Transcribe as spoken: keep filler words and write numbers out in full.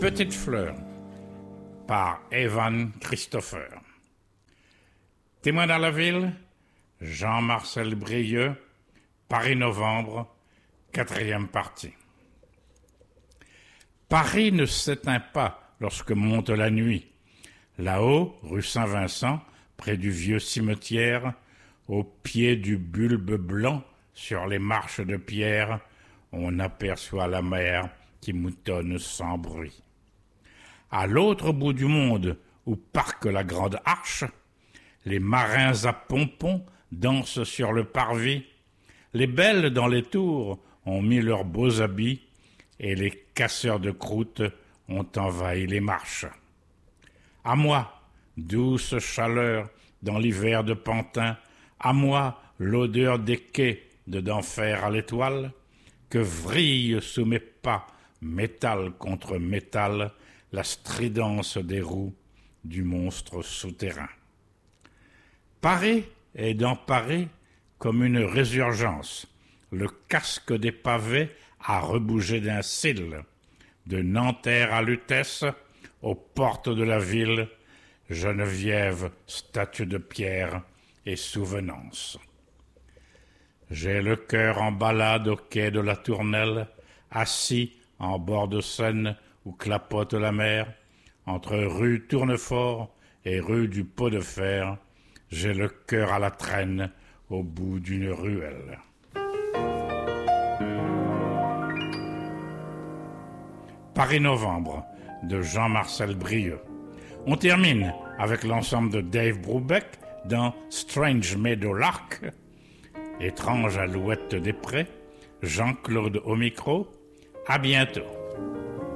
Petite fleur par Evan Christopher. Témoin dans la ville, Jean-Marcel Brieux, Paris-Novembre, quatrième partie. Paris ne s'éteint pas lorsque monte la nuit. Là-haut, rue Saint-Vincent, près du vieux cimetière, au pied du bulbe blanc, sur les marches de pierre, on aperçoit la mer qui moutonne sans bruit. À l'autre bout du monde, où parque la grande arche, les marins à pompons dansent sur le parvis, les belles dans les tours ont mis leurs beaux habits, et les casseurs de croûtes ont envahi les marches. À moi, douce chaleur dans l'hiver de Pantin, à moi, l'odeur des quais de d'enfer à l'étoile, que vrille sous mes pas, métal contre métal, la stridence des roues du monstre souterrain. Paris est dans Paris comme une résurgence, le casque des pavés a rebougé d'un cil, de Nanterre à Lutèce, aux portes de la ville, Geneviève, statue de pierre et souvenance. J'ai le cœur en balade au quai de la Tournelle, assis en bord de Seine où clapote la mer, entre rue Tournefort et rue du Pot de Fer, j'ai le cœur à la traîne au bout d'une ruelle. Paris-Novembre de Jean-Marcel Brieux. On termine avec l'ensemble de Dave Brubeck dans Strange Meadow Lark, Étrange alouette des prés, Jean-Claude au micro. À bientôt.